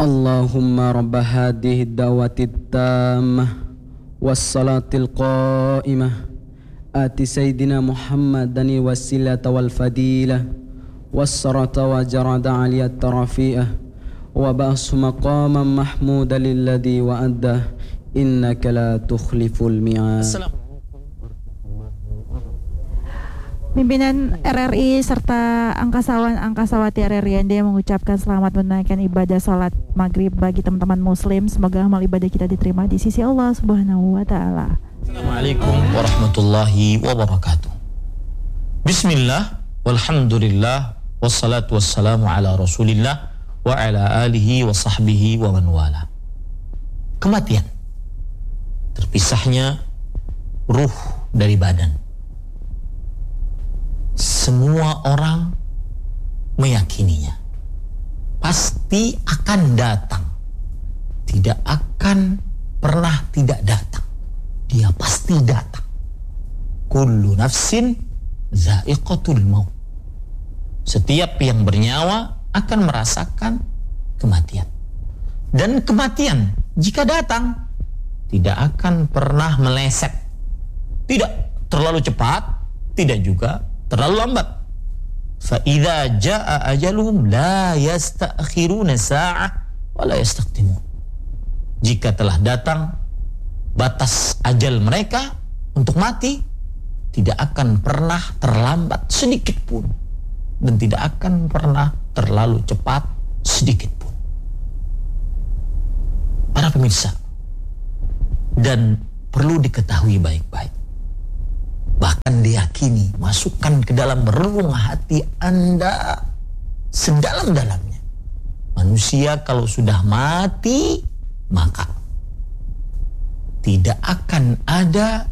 Allahumma rabb hadhihi ad-da'wati at-tammah was-salatil qa'imah ati sayyidina Muhammadan wasilata wal fadilah was-sarata wa jarada 'aliyat tarafi'ah wa ba'su maqaman mahmuda lilladhi wa'addah innaka la tukhliful mi'ad. Pimpinan RRI serta angkasawati RRI ND mengucapkan selamat menunaikan ibadah salat maghrib bagi teman-teman muslim. Semoga amal ibadah kita diterima di sisi Allah Subhanahu wa taala. Assalamualaikum warahmatullahi wabarakatuh. Bismillah, walhamdulillah, wassalatu wassalamu ala rasulillah wa ala alihi wa sahbihi wa man wala. Kematian, terpisahnya ruh dari badan. Semua orang meyakininya pasti akan datang, tidak akan pernah tidak datang. Dia pasti datang. Kullu nafsin za'iqatul maut. Setiap yang bernyawa akan merasakan kematian. Dan kematian jika datang tidak akan pernah meleset. Tidak terlalu cepat, tidak juga terlalu lambat. Fa idza jaa ajaluhum la yasta'khiruna sa'ah wa la yastaqdimun. Jika telah datang batas ajal mereka untuk mati, tidak akan pernah terlambat sedikit pun dan tidak akan pernah terlalu cepat sedikit pun. Para pemirsa, dan perlu diketahui baik-baik, bahkan diyakini, masukkan ke dalam relung hati Anda sedalam-dalamnya. Manusia kalau sudah mati, maka tidak akan ada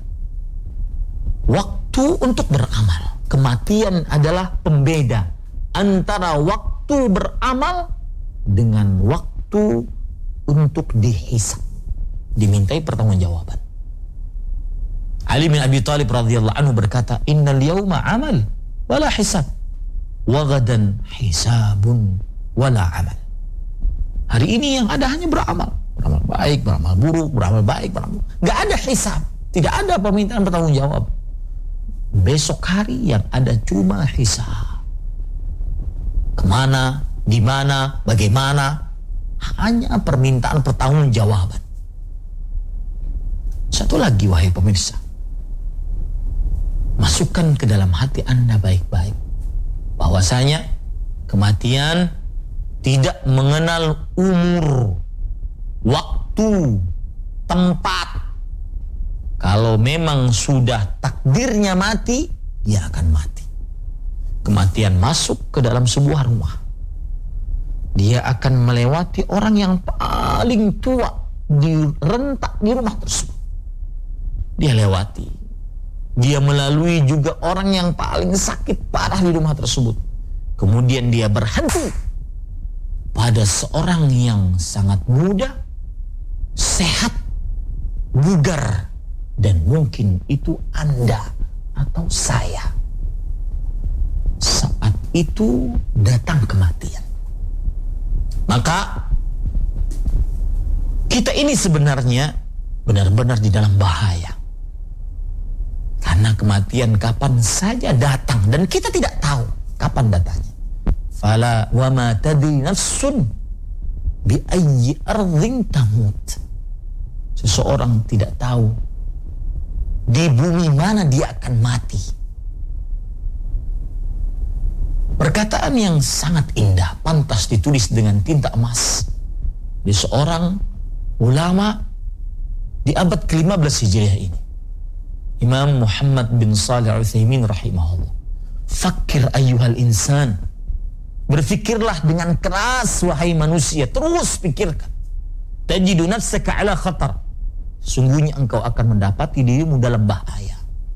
waktu untuk beramal. Kematian adalah pembeda antara waktu beramal dengan waktu untuk dihisab, dimintai pertanggungjawaban. Ali bin Abi Thalib radhiyallahu anhu berkata, "Innal yawma amal wala hisab, wa gadan hisabun wala amal." Hari ini yang ada hanya beramal, beramal baik, beramal buruk, beramal baik, beramal. Enggak ada hisab, tidak ada permintaan bertanggungjawab. Besok hari yang ada cuma hisab. Kemana, di mana, bagaimana, hanya permintaan pertanggungjawaban. Satu lagi wahai pemirsa, masukkan ke dalam hati Anda baik-baik bahwasanya kematian tidak mengenal umur, waktu, tempat. Kalau memang sudah takdirnya mati, dia akan mati. Kematian masuk ke dalam sebuah rumah. Dia akan melewati orang yang paling tua di rentak di rumah tersebut. Dia lewati. Dia melalui juga orang yang paling sakit parah di rumah tersebut. Kemudian dia berhenti pada seorang yang sangat muda, sehat, bugar, dan mungkin itu Anda atau saya. Saat itu datang kematian. Maka kita ini sebenarnya benar-benar di dalam bahaya. Karena kematian kapan saja datang dan kita tidak tahu kapan datangnya. Fala wa ma tadri nafsun bi ayyi ardhin tamut. Seseorang tidak tahu di bumi mana dia akan mati. Perkataan yang sangat indah, pantas ditulis dengan tinta emas di seorang ulama di abad ke-15 Hijriah ini, Imam Muhammad bin Shalih Al-Utsaimin rahimahullah. Fakir ayyuhal insan, berfikirlah dengan keras wahai manusia, terus pikirkan. Tajidu nafsaka ala khatar, sungguhnya engkau akan mendapati dirimu dalam bahaya.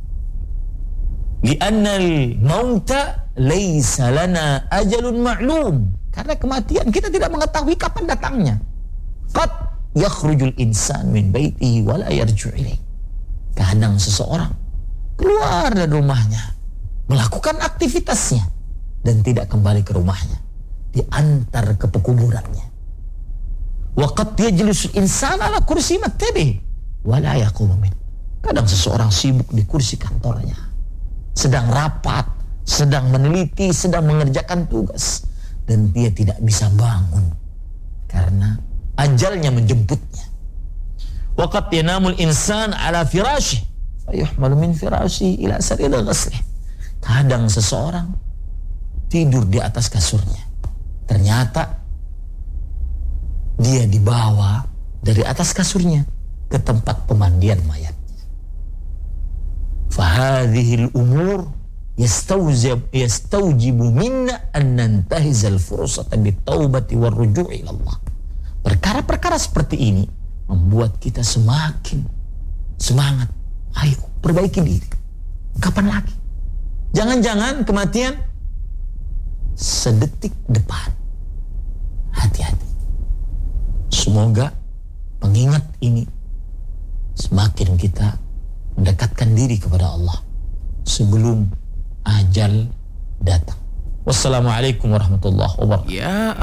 Li'annal mauta laisa lana ajalun ma'lum, karena kematian kita tidak mengetahui kapan datangnya. Qad yakhrujul insan min baitihi wa la yarju' ilaih. Kadang seseorang keluar dari rumahnya, melakukan aktivitasnya dan tidak kembali ke rumahnya, diantar ke pekuburannya. Wa qad yajlisul insan ala kursi maktabih wa la yaqumu min. Kadang seseorang sibuk di kursi kantornya, sedang rapat, sedang meneliti, sedang mengerjakan tugas, dan dia tidak bisa bangun karena ajalnya menjemputnya. Wa qad yanamul insan ala firashih fa yuhmalu min firashih ila saril ghaslih. Kadang seseorang tidur di atas kasurnya, ternyata dia dibawa dari atas kasurnya ke tempat pemandian mayatnya. Fahadhil umur yastawjibu minna an nantahizal fursata bitaubati warruju' ila Allah. Perkara-perkara seperti ini membuat kita semakin semangat. Ayo perbaiki diri. Kapan lagi? Jangan-jangan kematian sedetik depan. Hati-hati. Semoga pengingat ini semakin kita mendekatkan diri kepada Allah sebelum ajal datang. Wassalamualaikum warahmatullahi wabarakatuh. Ya